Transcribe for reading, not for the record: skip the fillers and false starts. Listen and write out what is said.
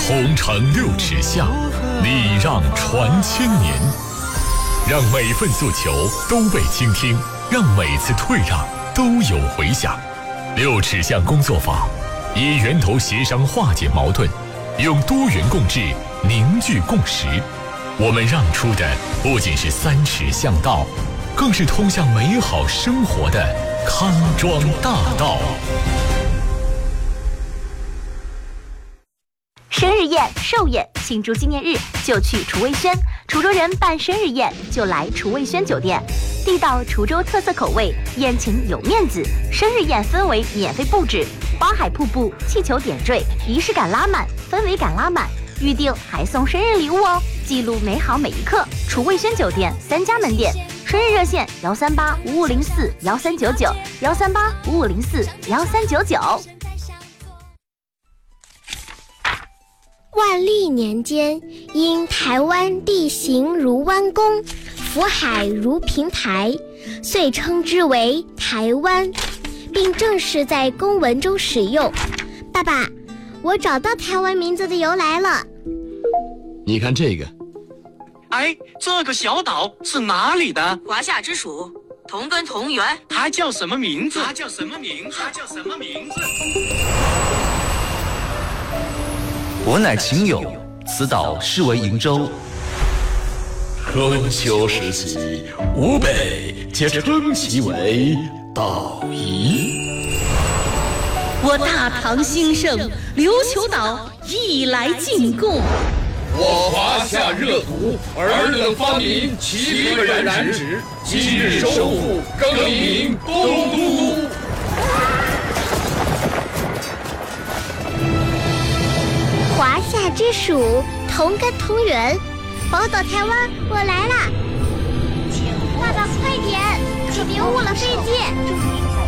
同城6尺巷，礼让传千年。让每份诉求都被倾听，让每次退让都有回响。6尺巷工作坊以源头协商化解矛盾，用多元共治凝聚共识。我们让出的不仅是3尺巷道，更是通向美好生活的康庄大道。 生日宴、寿宴，庆祝纪念日就去厨卫轩。滁州人办生日宴就来厨卫轩酒店，地道滁州特色口味，宴请有面子。生日宴氛围免费布置，花海瀑布、气球点缀，仪式感拉满，氛围感拉满。预定还送生日礼物哦，记录美好每一刻。滁卫轩酒店3家门店，生日热线13855041399，13855041399。 万历年间，因台湾地形如弯弓，福海如平台，遂称之为台湾，并正式在公文中使用。爸爸，我找到台湾名字的由来了。 你看这个， 哎，这个小岛是哪里的？ 华夏之属，同根同源。 它叫什么名字？ 我乃秦友，此岛是为瀛洲。 春秋时期，吴北皆称其为岛夷。 我大唐兴盛，琉球岛亦来进贡。 我华夏热土，尔等发明齐可染指，今日收复，更名东都。 华夏之属，同根同源，宝岛台湾，我来啦！爸爸快点，可别误了飞机。